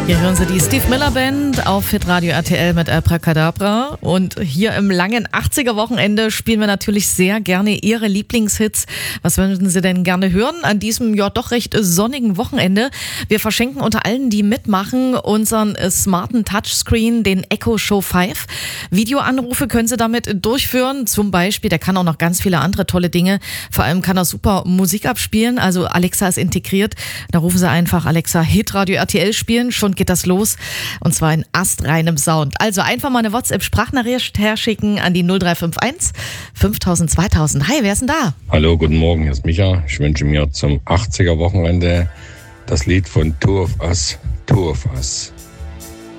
Hier hören Sie die Steve Miller Band auf Hitradio RTL mit Abracadabra. Und hier im langen 80er-Wochenende spielen wir natürlich sehr gerne Ihre Lieblingshits. Was würden Sie denn gerne hören an diesem ja doch recht sonnigen Wochenende? Wir verschenken unter allen, die mitmachen, unseren smarten Touchscreen, den Echo Show 5. Videoanrufe können Sie damit durchführen. Zum Beispiel, der kann auch noch ganz viele andere tolle Dinge. Vor allem kann er super Musik abspielen. Also Alexa ist integriert. Da rufen Sie einfach Alexa Hitradio RTL spielen. Schon geht das los. Und zwar in astreinem Sound. Also einfach mal eine WhatsApp-Sprachnachricht herschicken an die 0351 5000 2000. Hi, wer ist denn da? Hallo, guten Morgen, hier ist Micha. Ich wünsche mir zum 80er-Wochenende das Lied von Two of Us, Two of Us.